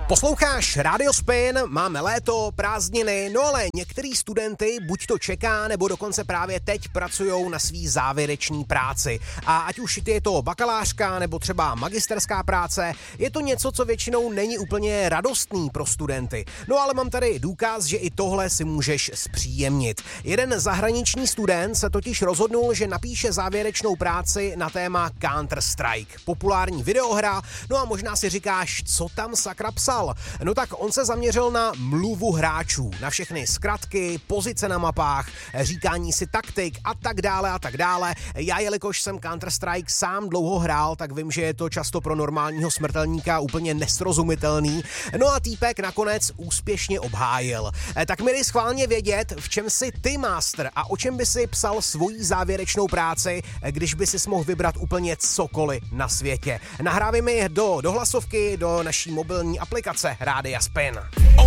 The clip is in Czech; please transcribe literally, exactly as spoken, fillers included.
Posloucháš Radio Spin, máme léto, prázdniny, no ale některý studenty buď to čeká, nebo dokonce právě teď pracujou na svý závěrečný práci. A ať už je to bakalářka nebo třeba magisterská práce, je to něco, co většinou není úplně radostný pro studenty. No ale mám tady důkaz, že i tohle si můžeš zpříjemnit. Jeden zahraniční student se totiž rozhodnul, že napíše závěrečnou práci na téma Counter-Strike. Populární videohra, no a možná si říkáš, co tam sakra psal? No tak on se zaměřil na mluvu hráčů, na všechny zkratky, pozice na mapách, říkání si taktik a tak dále a tak dále. Já, jelikož jsem Counter-Strike sám dlouho hrál, tak vím, že je to často pro normálního smrtelníka úplně nesrozumitelný. No a týpek nakonec úspěšně obhájil. Tak mi dej schválně vědět, v čem si ty master a o čem by si psal svoji závěrečnou práci, když by si mohl vybrat úplně cokoliv na světě. Nahrávej mi do, do hlasovky, do naší mobilní aplikace Rádia Spin.